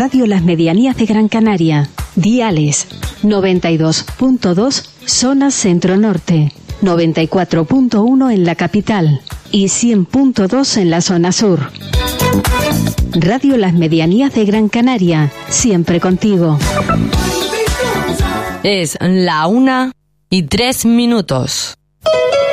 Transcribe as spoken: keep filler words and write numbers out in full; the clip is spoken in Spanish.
Radio Las Medianías de Gran Canaria. Diales noventa y dos punto dos zona centro-norte, noventa y cuatro punto uno en la capital y cien punto dos en la zona sur. Radio Las Medianías de Gran Canaria, siempre contigo. Es la una y tres minutos.